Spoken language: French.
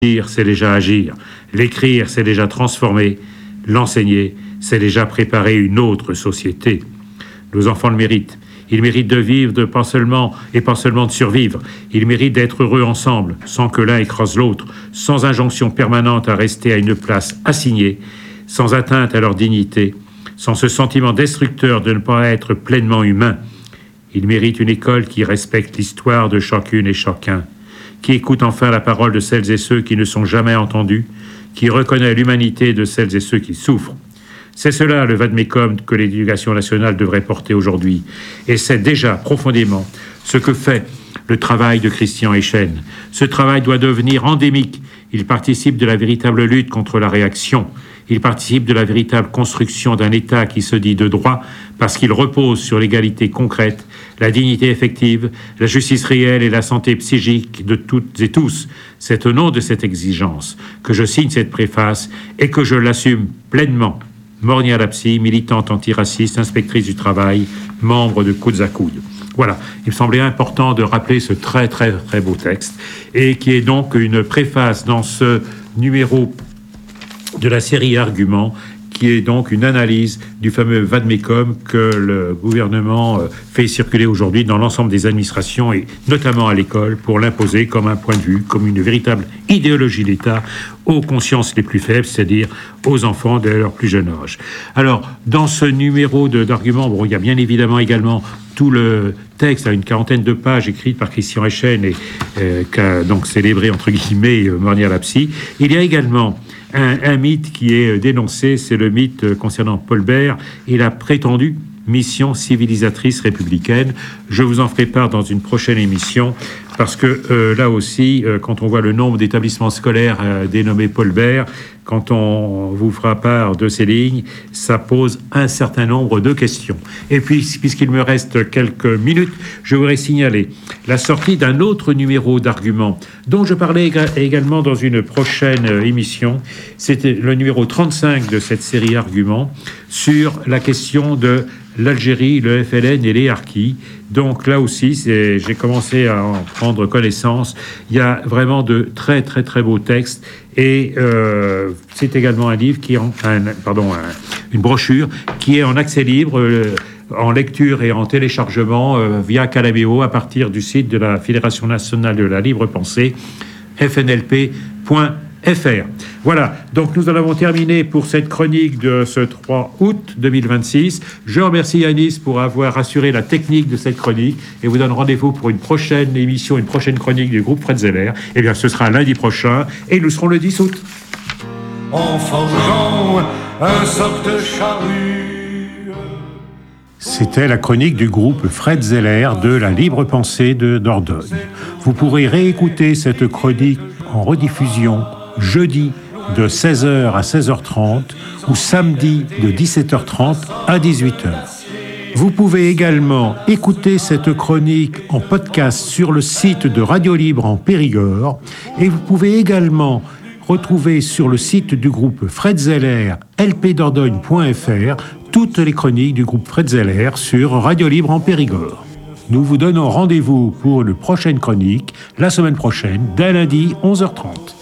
Lire, c'est déjà agir. L'écrire, c'est déjà transformer. L'enseigner, c'est déjà préparer une autre société. Nos enfants le méritent. Ils méritent de vivre, pas seulement de survivre. Ils méritent d'être heureux ensemble, sans que l'un écrase l'autre, sans injonction permanente à rester à une place assignée, sans atteinte à leur dignité, sans ce sentiment destructeur de ne pas être pleinement humain. Ils méritent une école qui respecte l'histoire de chacune et chacun, qui écoute enfin la parole de celles et ceux qui ne sont jamais entendus, qui reconnaît l'humanité de celles et ceux qui souffrent. C'est cela le vade-mecum que l'éducation nationale devrait porter aujourd'hui. Et c'est déjà profondément ce que fait le travail de Christian Echen. Ce travail doit devenir endémique. Il participe de la véritable lutte contre la réaction. Il participe de la véritable construction d'un État qui se dit de droit parce qu'il repose sur l'égalité concrète, la dignité effective, la justice réelle et la santé psychique de toutes et tous. C'est au nom de cette exigence que je signe cette préface et que je l'assume pleinement. Mornia Lapsi, militante antiraciste, inspectrice du travail, membre de Coudes à Coudes. Voilà, il me semblait important de rappeler ce très très très beau texte et qui est donc une préface dans ce numéro de la série Arguments, qui est donc une analyse du fameux vade-mecum que le gouvernement fait circuler aujourd'hui dans l'ensemble des administrations et notamment à l'école pour l'imposer comme un point de vue, comme une véritable idéologie d'État aux consciences les plus faibles, c'est-à-dire aux enfants de leur plus jeune âge. Alors, dans ce numéro d'arguments, bon, il y a bien évidemment également tout le texte à une quarantaine de pages écrite par Christian Echen et qu'a donc célébré entre guillemets Mornia Lapsi. Il y a également un mythe qui est dénoncé, c'est le mythe concernant Paul Bert et la prétendue mission civilisatrice républicaine. Je vous en ferai part dans une prochaine émission parce que là aussi, quand on voit le nombre d'établissements scolaires dénommés Paul Bert, quand on vous fera part de ces lignes, ça pose un certain nombre de questions. Et puis, puisqu'il me reste quelques minutes, je voudrais signaler la sortie d'un autre numéro d'arguments dont je parlais également dans une prochaine émission. C'était le numéro 35 de cette série Arguments sur la question de l'Algérie, le FLN et les harkis. Donc là aussi, j'ai commencé à en prendre connaissance. Il y a vraiment de très très très beaux textes et c'est également un livre qui est une brochure qui est en accès libre, en lecture et en téléchargement via Calameo à partir du site de la Fédération nationale de la libre pensée, fnlp.fr. Voilà, donc nous en avons terminé pour cette chronique de ce 3 août 2026. Je remercie Yanis pour avoir assuré la technique de cette chronique et vous donne rendez-vous pour une prochaine émission, une prochaine chronique du groupe Fred Zeller. Eh bien, ce sera lundi prochain et nous serons le 10 août. En forgeant un soc de charrue. C'était la chronique du groupe Fred Zeller de la Libre Pensée de Dordogne. Vous pourrez réécouter cette chronique en rediffusion jeudi de 16h à 16h30 ou samedi de 17h30 à 18h. Vous pouvez également écouter cette chronique en podcast sur le site de Radio Libre en Périgord et vous pouvez également retrouver sur le site du groupe Fred Zeller, lpdordogne.fr, toutes les chroniques du groupe Fred Zeller sur Radio Libre en Périgord. Nous vous donnons rendez-vous pour une prochaine chronique la semaine prochaine, dès lundi 11h30.